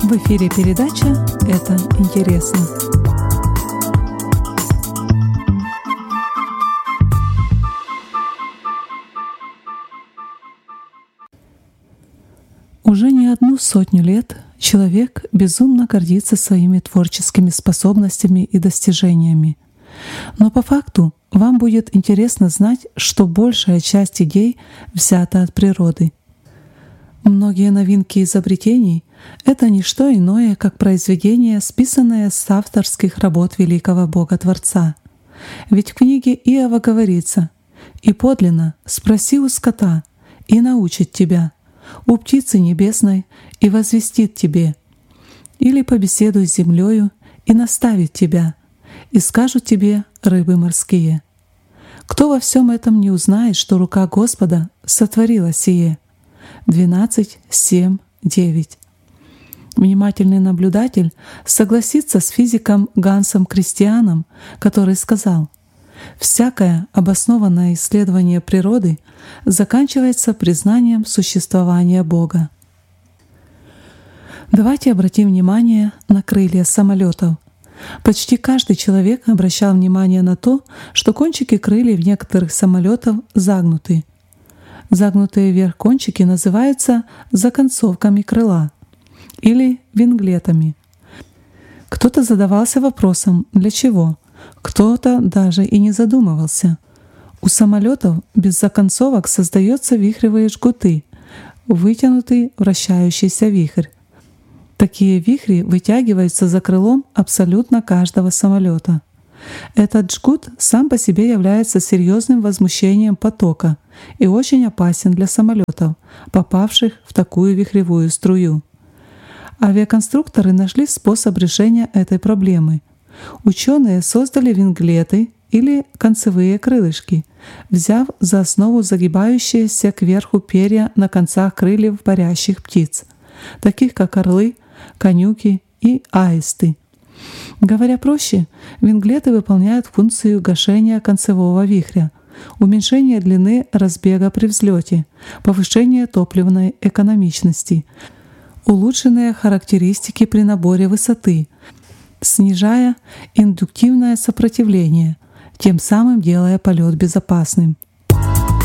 В эфире передача «Это интересно». Уже не 100 лет человек безумно гордится своими творческими способностями и достижениями. Но по факту вам будет интересно знать, что большая часть идей взята от природы. Многие новинки изобретений — это не что иное, как произведения, списанные с авторских работ великого Бога-творца. Ведь в книге Иова говорится: «И подлинно спроси у скота, и научит тебя, у птицы небесной, и возвестит тебе, или побеседуй с землею, и наставит тебя, и скажут тебе рыбы морские». Кто во всем этом не узнает, что рука Господа сотворила сие? 12:7-9. Внимательный наблюдатель согласится с физиком Гансом Кристианом, который сказал: «Всякое обоснованное исследование природы заканчивается признанием существования Бога». Давайте обратим внимание на крылья самолетов. Почти каждый человек обращал внимание на то, что кончики крыльев некоторых самолетов загнуты. Загнутые вверх кончики называются законцовками крыла или винглетами. Кто-то задавался вопросом, для чего, кто-то даже и не задумывался. У самолетов без законцовок создаются вихревые жгуты, вытянутый вращающийся вихрь. Такие вихри вытягиваются за крылом абсолютно каждого самолета. Этот жгут сам по себе является серьезным возмущением потока и очень опасен для самолетов, попавших в такую вихревую струю. Авиаконструкторы нашли способ решения этой проблемы. Ученые создали винглеты или концевые крылышки, взяв за основу загибающиеся кверху перья на концах крыльев парящих птиц, таких как орлы, конюки и аисты. Говоря проще, винглеты выполняют функцию гашения концевого вихря, уменьшения длины разбега при взлете, повышения топливной экономичности, улучшенные характеристики при наборе высоты, снижая индуктивное сопротивление, тем самым делая полет безопасным.